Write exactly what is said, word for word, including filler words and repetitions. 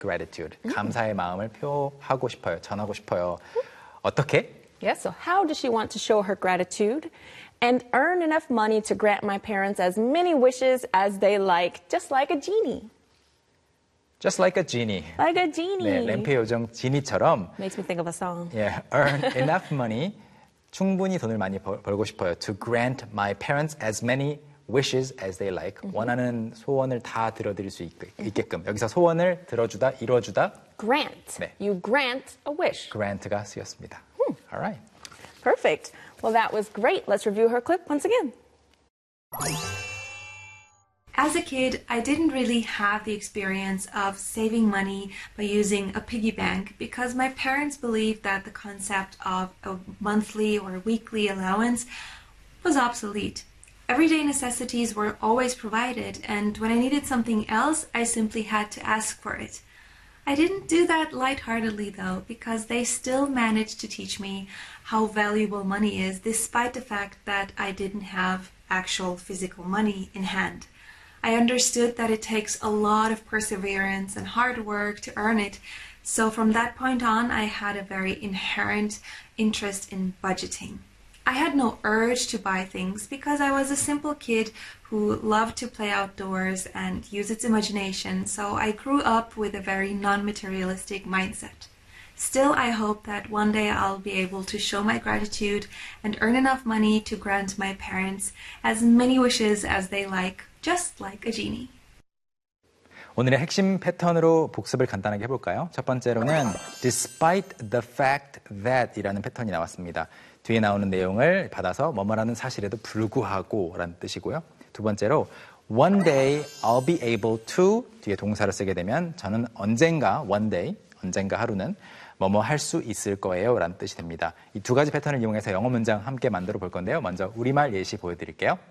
gratitude. 음. 감사의 마음을 표하고 싶어요. 전하고 싶어요. 어떻게? Yes, so how does she want to show her gratitude and earn enough money to grant my parents as many wishes as they like, just like a genie? Just like a genie. Like a genie. 네, 램프의 요정 지니처럼 Makes me think of a song. Yeah, earn enough money. 충분히 돈을 많이 벌, 벌고 싶어요. To grant my parents as many wishes as they like. Mm-hmm. 원하는 소원을 다 들어드릴 수 있, 있게끔. 여기서 소원을 들어주다, 이뤄주다. Grant. 네. You grant a wish. grant가 쓰였습니다. Hmm. All right. Perfect. Well, that was great. Let's review her clip once again. As a kid, I didn't really have the experience of saving money by using a piggy bank because my parents believed that the concept of a monthly or weekly allowance was obsolete. Everyday necessities were always provided, and when I needed something else, I simply had to ask for it. I didn't do that lightheartedly though, because they still managed to teach me how valuable money is despite the fact that I didn't have actual physical money in hand. I understood that it takes a lot of perseverance and hard work to earn it, so from that point on I had a very inherent interest in budgeting. I had no urge to buy things because I was a simple kid who loved to play outdoors and use its imagination, so I grew up with a very non-materialistic mindset. Still, I hope that one day I'll be able to show my gratitude and earn enough money to grant my parents as many wishes as they like, just like a genie. 오늘의 핵심 패턴으로 복습을 간단하게 해볼까요? 첫 번째로는 despite the fact that 이라는 패턴이 나왔습니다. 뒤에 나오는 내용을 받아서 뭐뭐라는 사실에도 불구하고 라는 뜻이고요. 두 번째로 one day I'll be able to 뒤에 동사를 쓰게 되면 저는 언젠가 one day 언젠가 하루는 뭐뭐 할 수 있을 거예요 라는 뜻이 됩니다. 이 두 가지 패턴을 이용해서 영어 문장 함께 만들어 볼 건데요. 먼저 우리말 예시 보여드릴게요.